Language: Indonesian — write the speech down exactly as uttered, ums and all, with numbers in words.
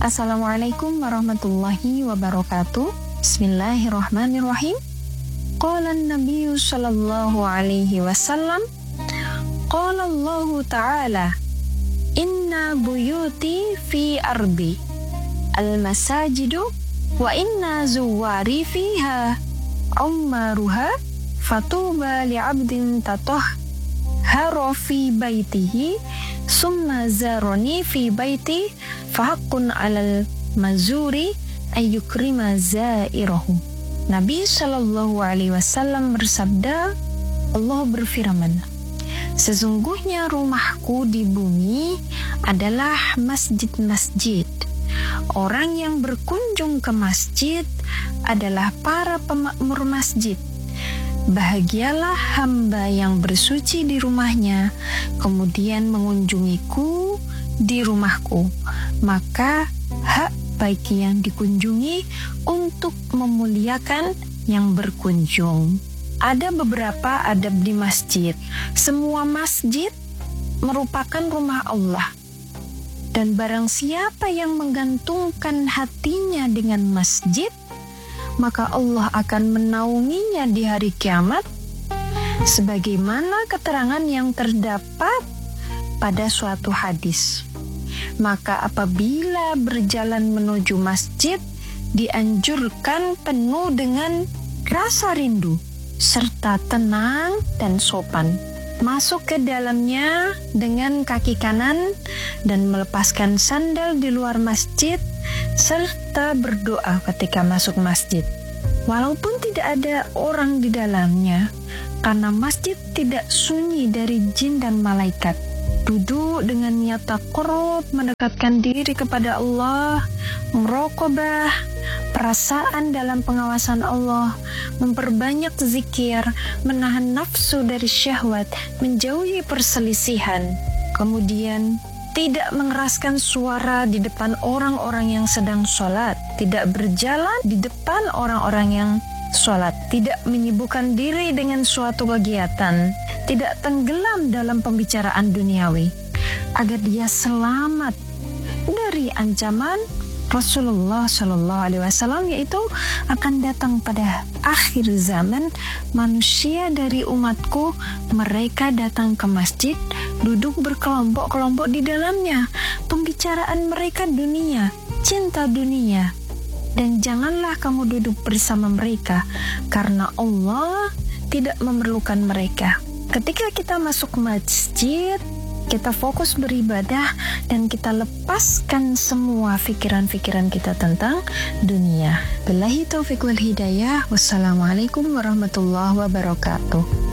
Assalamualaikum warahmatullahi wabarakatuh. Bismillahirrahmanirrahim. Qala an-nabiyyu sallallahu alaihi wasallam, qala Allah ta'ala, inna buyuti fi ardi al-masajidu wa inna zuwari fiha ummaruha fatuba li'abdin tatahhara fi baitihi summa zarani fi baiti fahaqqun 'alal mazuri ayyukrima zairahu. Nabi Shallallahu Alaihi Wasallam bersabda, Allah berfirman, sesungguhnya rumahku di bumi adalah masjid-masjid. Orang yang berkunjung ke masjid adalah para pemakmur masjid. Bahagialah hamba yang bersuci di rumahnya, kemudian mengunjungiku di rumahku. Maka hak bagi yang dikunjungi untuk memuliakan yang berkunjung. Ada beberapa adab di masjid. Semua masjid merupakan rumah Allah. Dan barang siapa yang menggantungkan hatinya dengan masjid, maka Allah akan menaunginya di hari kiamat, sebagaimana keterangan yang terdapat pada suatu hadis. Maka apabila berjalan menuju masjid, dianjurkan penuh dengan rasa rindu, serta tenang dan sopan. Masuk ke dalamnya dengan kaki kanan dan melepaskan sandal di luar masjid, serta berdoa ketika masuk masjid. Walaupun tidak ada orang di dalamnya, karena masjid tidak sunyi dari jin dan malaikat. Duduk dengan niat taqarrub, mendekatkan diri kepada Allah, muraqabah, perasaan dalam pengawasan Allah, memperbanyak zikir, menahan nafsu dari syahwat, menjauhi perselisihan. Kemudian tidak mengeraskan suara di depan orang-orang yang sedang sholat, tidak berjalan di depan orang-orang yang sholat, tidak menyibukkan diri dengan suatu kegiatan, tidak tenggelam dalam pembicaraan duniawi, agar dia selamat dari ancaman Rasulullah Shallallahu Alaihi Wasallam, yaitu akan datang pada akhir zaman manusia dari umatku, mereka datang ke masjid, duduk berkelompok-kelompok di dalamnya, pembicaraan mereka dunia, cinta dunia. Dan janganlah kamu duduk bersama mereka, karena Allah tidak memerlukan mereka. Ketika kita masuk masjid, kita fokus beribadah dan kita lepaskan semua pikiran-pikiran kita tentang dunia. Billahi taufiq wal hidayah. Wassalamualaikum warahmatullahi wabarakatuh.